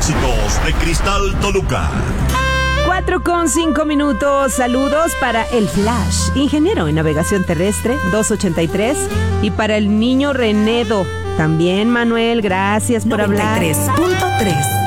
éxitos de Cristal Toluca. 4:05. Saludos para el Flash, ingeniero en navegación terrestre, 283. Y para el niño Renedo. También, Manuel, gracias por hablar. 93.3